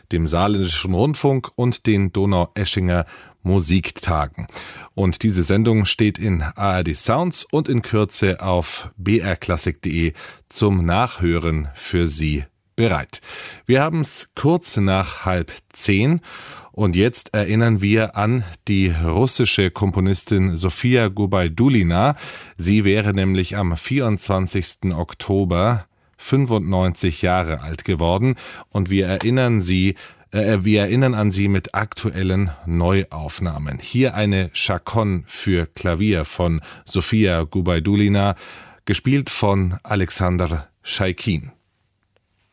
dem Saarländischen Rundfunk und den Donaueschinger Musiktagen. Und diese Sendung steht in ARD Sounds und in Kürze auf brklassik.de zum Nachhören für Sie bereit. Wir haben es kurz nach 9:30 und jetzt erinnern wir an die russische Komponistin Sofia Gubaidulina. Sie wäre nämlich am 24. Oktober 95 Jahre alt geworden und wir erinnern an sie mit aktuellen Neuaufnahmen. Hier eine Chaconne für Klavier von Sofia Gubaidulina, gespielt von Alexander Schaikin.